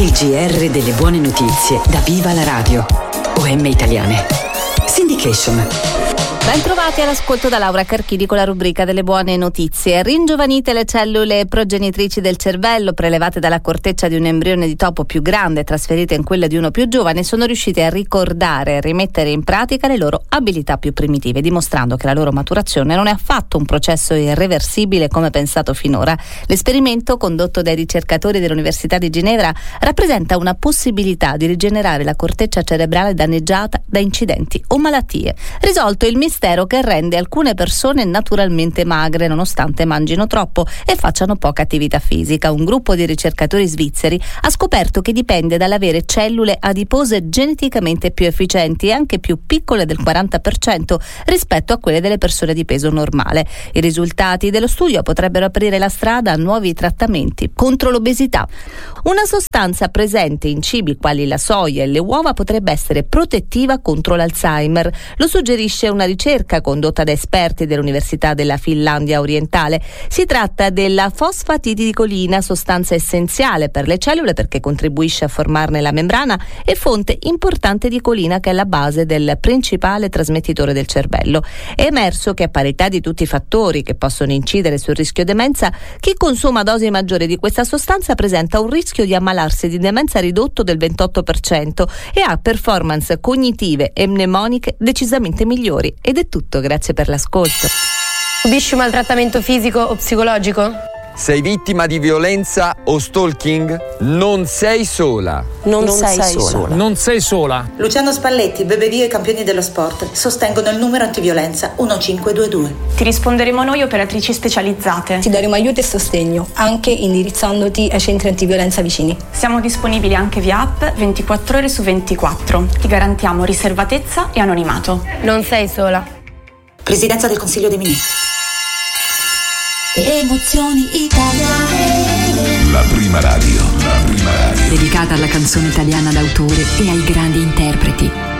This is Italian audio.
Il GR delle buone notizie da Viva la Radio. OM Italiane. Syndication. Ben trovati all'ascolto da Laura Carchidi con la rubrica delle buone notizie. Ringiovanite le cellule progenitrici del cervello prelevate dalla corteccia di un embrione di topo più grande e trasferite in quella di uno più giovane sono riuscite a ricordare e rimettere in pratica le loro abilità più primitive, dimostrando che la loro maturazione non è affatto un processo irreversibile come pensato finora. L'esperimento, condotto dai ricercatori dell'Università di Ginevra, rappresenta una possibilità di rigenerare la corteccia cerebrale danneggiata da incidenti o malattie, risolto il mistero che rende alcune persone naturalmente magre nonostante mangino troppo e facciano poca attività fisica. Un gruppo di ricercatori svizzeri ha scoperto che dipende dall'avere cellule adipose geneticamente più efficienti e anche più piccole del 40% rispetto a quelle delle persone di peso normale. I risultati dello studio potrebbero aprire la strada a nuovi trattamenti contro l'obesità. Una sostanza presente in cibi quali la soia e le uova potrebbe essere protettiva contro l'Alzheimer. Lo suggerisce una ricerca condotta da esperti dell'Università della Finlandia orientale. Si tratta della fosfatidilcolina, sostanza essenziale per le cellule perché contribuisce a formarne la membrana e fonte importante di colina che è la base del principale trasmettitore del cervello. È emerso che a parità di tutti i fattori che possono incidere sul rischio demenza, chi consuma dosi maggiori di questa sostanza presenta un rischio di ammalarsi di demenza ridotto del 28% e ha performance cognitive e mnemoniche decisamente migliori. Ed è tutto, grazie per l'ascolto. Subisci maltrattamento fisico o psicologico? Sei vittima di violenza o stalking? Non sei sola. Non sei sola. Non sei sola. Luciano Spalletti, Beberio e i campioni dello sport sostengono il numero antiviolenza 1522. Ti risponderemo noi operatrici specializzate. Ti daremo aiuto e sostegno, anche indirizzandoti ai centri antiviolenza vicini. Siamo disponibili anche via app 24 ore su 24. Ti garantiamo riservatezza e anonimato. Non sei sola. Presidenza del Consiglio dei Ministri. Emozioni italiane. La prima radio. Dedicata alla canzone italiana d'autore e ai grandi interpreti.